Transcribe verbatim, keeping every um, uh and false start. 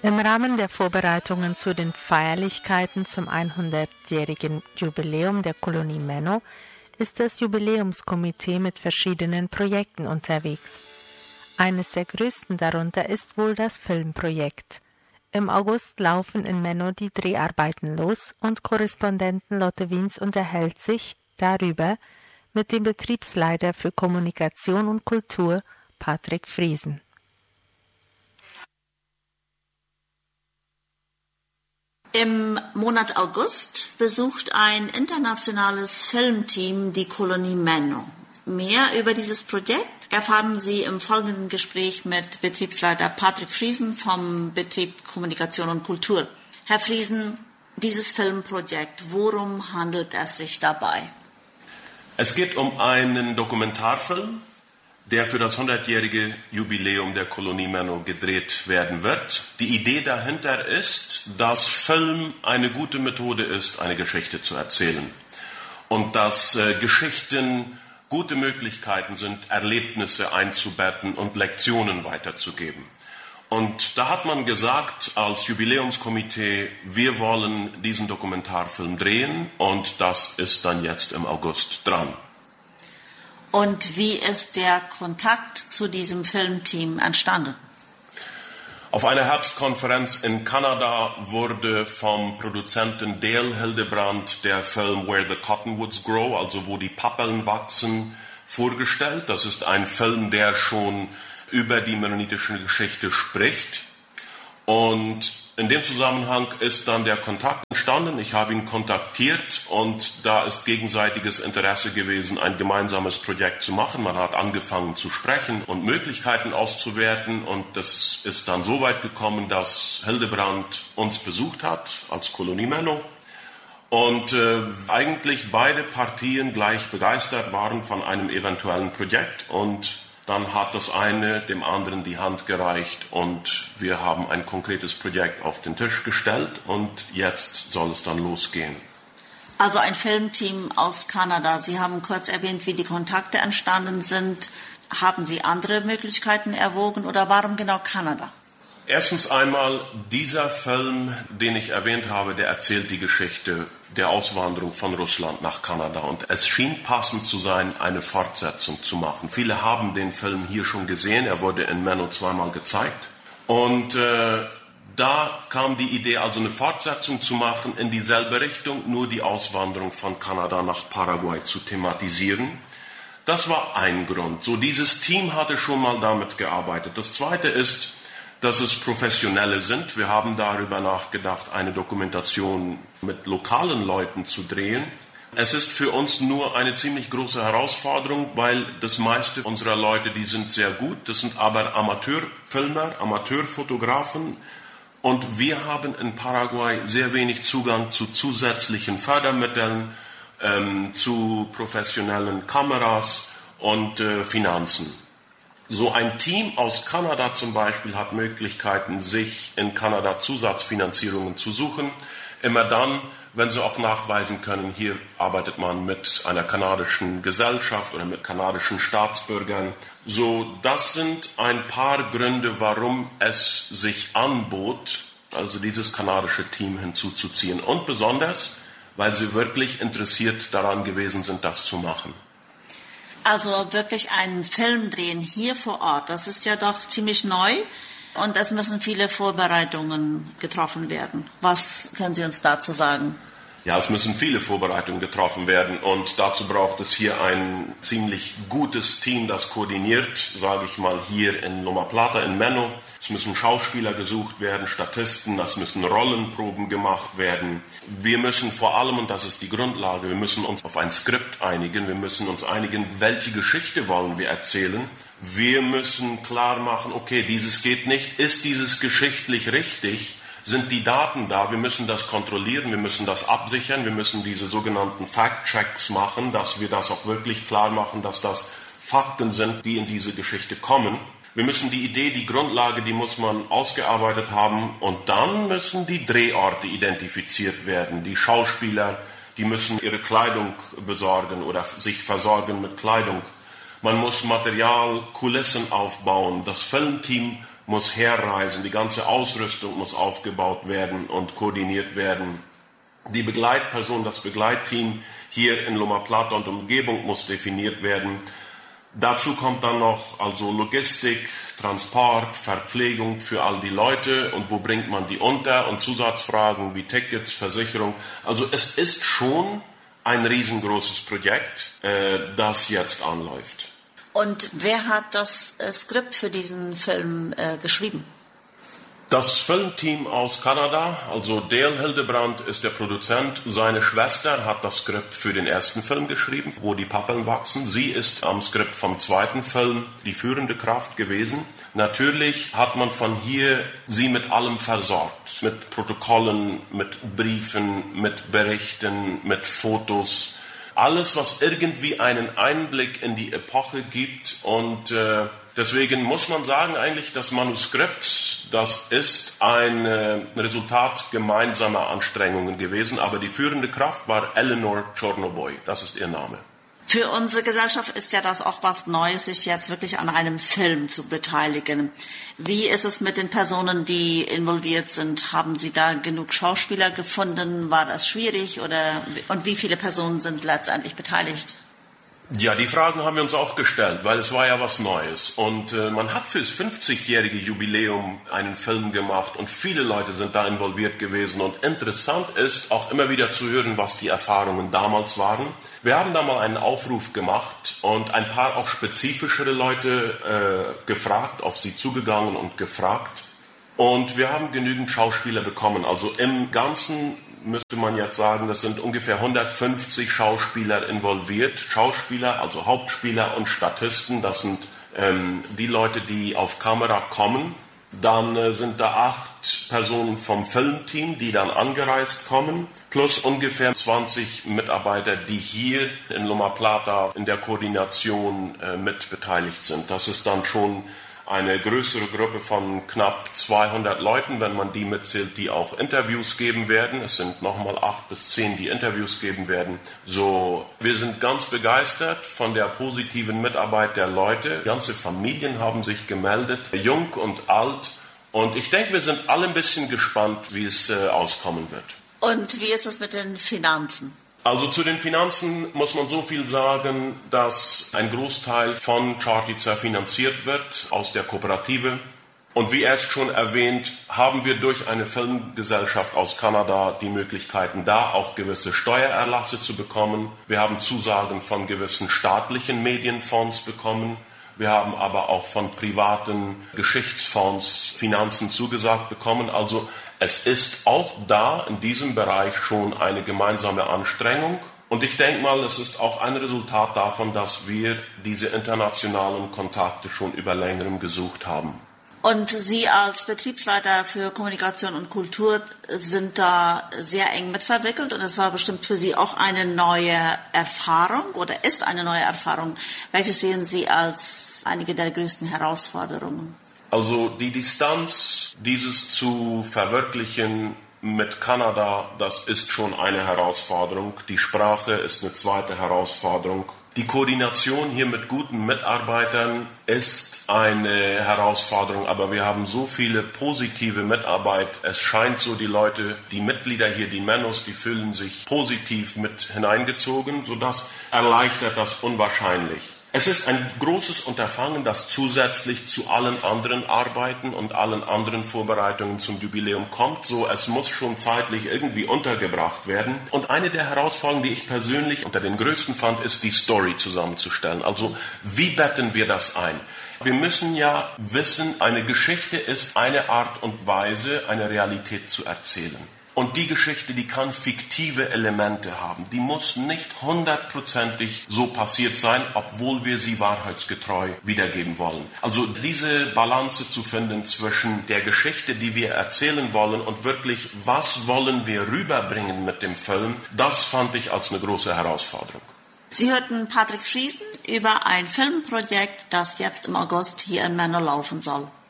Im Rahmen der Vorbereitungen zu den Feierlichkeiten zum hundertjährigen Jubiläum der Kolonie Menno ist das Jubiläumskomitee mit verschiedenen Projekten unterwegs. Eines der größten darunter ist wohl das Filmprojekt. Im August laufen in Menno die Dreharbeiten los und Korrespondentin Lotte Wiens unterhält sich darüber mit dem Betriebsleiter für Kommunikation und Kultur, Patrick Friesen. Im Monat August besucht ein internationales Filmteam die Kolonie Menno. Mehr über dieses Projekt erfahren Sie im folgenden Gespräch mit Betriebsleiter Patrick Friesen vom Betrieb Kommunikation und Kultur. Herr Friesen, dieses Filmprojekt, worum handelt es sich dabei? Es geht um einen Dokumentarfilm, der für das hundertjährige Jubiläum der Kolonie Menno gedreht werden wird. Die Idee dahinter ist, dass Film eine gute Methode ist, eine Geschichte zu erzählen. Und dass äh, Geschichten gute Möglichkeiten sind, Erlebnisse einzubetten und Lektionen weiterzugeben. Und da hat man gesagt, als Jubiläumskomitee, wir wollen diesen Dokumentarfilm drehen und das ist dann jetzt im August dran. Und wie ist der Kontakt zu diesem Filmteam entstanden? Auf einer Herbstkonferenz in Kanada wurde vom Produzenten Dale Hildebrand der Film Where the Cottonwoods Grow, also wo die Pappeln wachsen, vorgestellt. Das ist ein Film, der schon über die mennonitische Geschichte spricht. Und in dem Zusammenhang ist dann der Kontakt entstanden. Ich habe ihn kontaktiert und da ist gegenseitiges Interesse gewesen, ein gemeinsames Projekt zu machen. Man hat angefangen zu sprechen und Möglichkeiten auszuwerten und das ist dann so weit gekommen, dass Hildebrand uns besucht hat als Kolonie Menno und äh, eigentlich beide Partien gleich begeistert waren von einem eventuellen Projekt und dann hat das eine dem anderen die Hand gereicht und wir haben ein konkretes Projekt auf den Tisch gestellt und jetzt soll es dann losgehen. Also ein Filmteam aus Kanada. Sie haben kurz erwähnt, wie die Kontakte entstanden sind. Haben Sie andere Möglichkeiten erwogen oder warum genau Kanada? Erstens einmal, dieser Film, den ich erwähnt habe, der erzählt die Geschichte der Auswanderung von Russland nach Kanada. Und es schien passend zu sein, eine Fortsetzung zu machen. Viele haben den Film hier schon gesehen, er wurde in Menno zweimal gezeigt. Und äh, da kam die Idee, also eine Fortsetzung zu machen in dieselbe Richtung, nur die Auswanderung von Kanada nach Paraguay zu thematisieren. Das war ein Grund. So, dieses Team hatte schon mal damit gearbeitet. Das Zweite ist, dass es Professionelle sind. Wir haben darüber nachgedacht, eine Dokumentation mit lokalen Leuten zu drehen. Es ist für uns nur eine ziemlich große Herausforderung, weil das meiste unserer Leute, die sind sehr gut, das sind aber Amateurfilmer, Amateurfotografen und wir haben in Paraguay sehr wenig Zugang zu zusätzlichen Fördermitteln, ähm, zu professionellen Kameras und äh, Finanzen. So ein Team aus Kanada zum Beispiel hat Möglichkeiten, sich in Kanada Zusatzfinanzierungen zu suchen. Immer dann, wenn sie auch nachweisen können, hier arbeitet man mit einer kanadischen Gesellschaft oder mit kanadischen Staatsbürgern. So, das sind ein paar Gründe, warum es sich anbot, also dieses kanadische Team hinzuzuziehen. Und besonders, weil sie wirklich interessiert daran gewesen sind, das zu machen. Also wirklich einen Film drehen hier vor Ort, das ist ja doch ziemlich neu und es müssen viele Vorbereitungen getroffen werden. Was können Sie uns dazu sagen? Ja, es müssen viele Vorbereitungen getroffen werden und dazu braucht es hier ein ziemlich gutes Team, das koordiniert, sage ich mal, hier in Loma Plata, in Menno. Es müssen Schauspieler gesucht werden, Statisten, es müssen Rollenproben gemacht werden. Wir müssen vor allem, und das ist die Grundlage, wir müssen uns auf ein Skript einigen, wir müssen uns einigen, welche Geschichte wollen wir erzählen. Wir müssen klar machen, okay, dieses geht nicht, ist dieses geschichtlich richtig? Sind die Daten da? Wir müssen das kontrollieren, wir müssen das absichern, wir müssen diese sogenannten Fact-Checks machen, dass wir das auch wirklich klar machen, dass das Fakten sind, die in diese Geschichte kommen. Wir müssen die Idee, die Grundlage, die muss man ausgearbeitet haben und dann müssen die Drehorte identifiziert werden. Die Schauspieler, die müssen ihre Kleidung besorgen oder sich versorgen mit Kleidung. Man muss Material, Kulissen aufbauen. Das Filmteam muss herreisen, die ganze Ausrüstung muss aufgebaut werden und koordiniert werden. Die Begleitperson, das Begleitteam hier in Loma Plata und Umgebung muss definiert werden. Dazu kommt dann noch also Logistik, Transport, Verpflegung für all die Leute und wo bringt man die unter und Zusatzfragen wie Tickets, Versicherung. Also es ist schon ein riesengroßes Projekt, äh, das jetzt anläuft. Und wer hat das äh, Skript für diesen Film äh, geschrieben? Das Filmteam aus Kanada, also Dale Hildebrand ist der Produzent. Seine Schwester hat das Skript für den ersten Film geschrieben, Wo die Pappeln wachsen. Sie ist am Skript vom zweiten Film die führende Kraft gewesen. Natürlich hat man von hier sie mit allem versorgt. Mit Protokollen, mit Briefen, mit Berichten, mit Fotos. Alles, was irgendwie einen Einblick in die Epoche gibt und äh, deswegen muss man sagen, eigentlich das Manuskript, das ist ein äh, Resultat gemeinsamer Anstrengungen gewesen, aber die führende Kraft war Eleanor Chornoboy, das ist ihr Name. Für unsere Gesellschaft ist ja das auch was Neues, sich jetzt wirklich an einem Film zu beteiligen. Wie ist es mit den Personen, die involviert sind? Haben Sie da genug Schauspieler gefunden? War das schwierig? Oder, und wie viele Personen sind letztendlich beteiligt? Ja, die Fragen haben wir uns auch gestellt, weil es war ja was Neues. Und äh, man hat fürs fünfzigjährige Jubiläum einen Film gemacht und viele Leute sind da involviert gewesen. Und interessant ist auch immer wieder zu hören, was die Erfahrungen damals waren. Wir haben da mal einen Aufruf gemacht und ein paar auch spezifischere Leute äh, gefragt, auf sie zugegangen und gefragt. Und wir haben genügend Schauspieler bekommen. Also im Ganzen müsste man jetzt sagen, das sind ungefähr hundertfünfzig Schauspieler involviert. Schauspieler, also Hauptspieler und Statisten, das sind ähm, die Leute, die auf Kamera kommen. Dann äh, sind da acht Personen vom Filmteam, die dann angereist kommen, plus ungefähr zwanzig Mitarbeiter, die hier in Loma Plata in der Koordination äh, mit beteiligt sind. Das ist dann schon eine größere Gruppe von knapp zweihundert Leuten, wenn man die mitzählt, die auch Interviews geben werden. Es sind nochmal acht bis zehn, die Interviews geben werden. So, wir sind ganz begeistert von der positiven Mitarbeit der Leute. Ganze Familien haben sich gemeldet, jung und alt. Und ich denke, wir sind alle ein bisschen gespannt, wie es äh, auskommen wird. Und wie ist es mit den Finanzen? Also zu den Finanzen muss man so viel sagen, dass ein Großteil von Chartica finanziert wird aus der Kooperative. Und wie erst schon erwähnt, haben wir durch eine Filmgesellschaft aus Kanada die Möglichkeiten, da auch gewisse Steuererlasse zu bekommen. Wir haben Zusagen von gewissen staatlichen Medienfonds bekommen. Wir haben aber auch von privaten Geschichtsfonds Finanzen zugesagt bekommen. Also es ist auch da in diesem Bereich schon eine gemeinsame Anstrengung. Und ich denke mal, es ist auch ein Resultat davon, dass wir diese internationalen Kontakte schon über längerem gesucht haben. Und Sie als Betriebsleiter für Kommunikation und Kultur sind da sehr eng mit verwickelt und es war bestimmt für Sie auch eine neue Erfahrung oder ist eine neue Erfahrung. Welche sehen Sie als einige der größten Herausforderungen? Also die Distanz, dieses zu verwirklichen mit Kanada, das ist schon eine Herausforderung. Die Sprache ist eine zweite Herausforderung. Die Koordination hier mit guten Mitarbeitern ist eine Herausforderung, aber wir haben so viele positive Mitarbeit. Es scheint so, die Leute, die Mitglieder hier, die Menos, die fühlen sich positiv mit hineingezogen, sodass erleichtert das unwahrscheinlich. Es ist ein großes Unterfangen, das zusätzlich zu allen anderen Arbeiten und allen anderen Vorbereitungen zum Jubiläum kommt. So, es muss schon zeitlich irgendwie untergebracht werden. Und eine der Herausforderungen, die ich persönlich unter den größten fand, ist die Story zusammenzustellen. Also, wie betten wir das ein? Wir müssen ja wissen, eine Geschichte ist eine Art und Weise, eine Realität zu erzählen. Und die Geschichte, die kann fiktive Elemente haben. Die muss nicht hundertprozentig so passiert sein, obwohl wir sie wahrheitsgetreu wiedergeben wollen. Also diese Balance zu finden zwischen der Geschichte, die wir erzählen wollen und wirklich, was wollen wir rüberbringen mit dem Film, das fand ich als eine große Herausforderung. Sie hörten Patrick Friesen über ein Filmprojekt, das jetzt im August hier in Menno laufen soll.